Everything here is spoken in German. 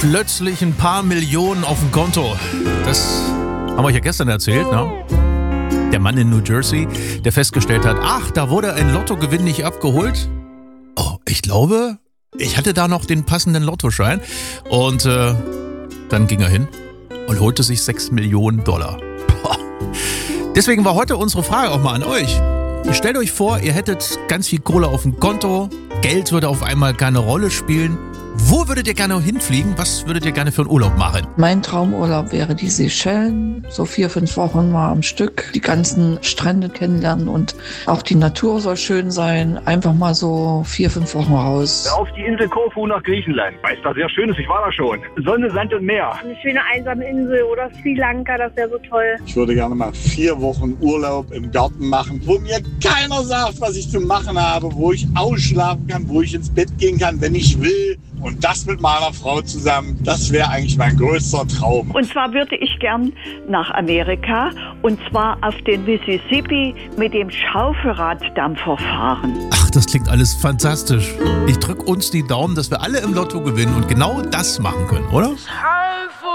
Plötzlich ein paar Millionen auf dem Konto. Das haben wir euch ja gestern erzählt, ne? Der Mann in New Jersey, der festgestellt hat, ach, da wurde ein Lottogewinn nicht abgeholt. Oh, ich glaube, ich hatte da noch den passenden Lottoschein. Und dann ging er hin und holte sich 6 Millionen $. Deswegen war heute unsere Frage auch mal an euch. Stellt euch vor, ihr hättet ganz viel Kohle auf dem Konto, Geld würde auf einmal keine Rolle spielen. Wo würdet ihr gerne hinfliegen? Was würdet ihr gerne für einen Urlaub machen? Mein Traumurlaub wäre die Seychellen, so 4-5 Wochen mal am Stück, die ganzen Strände kennenlernen und auch die Natur soll schön sein. Einfach mal so 4-5 Wochen raus. Auf die Insel Korfu nach Griechenland, weil es da sehr schön ist, ich war da schon. Sonne, Sand und Meer. Eine schöne einsame Insel oder Sri Lanka, das wäre so toll. Ich würde gerne mal 4 Wochen Urlaub im Garten machen, wo mir keiner sagt, was ich zu machen habe, wo ich ausschlafen kann, wo ich ins Bett gehen kann, wenn ich will. Und das mit meiner Frau zusammen, das wäre eigentlich mein größter Traum. Und zwar würde ich gern nach Amerika und zwar auf den Mississippi mit dem Schaufelraddampfer fahren. Ach, das klingt alles fantastisch. Ich drücke uns die Daumen, dass wir alle im Lotto gewinnen und genau das machen können, oder?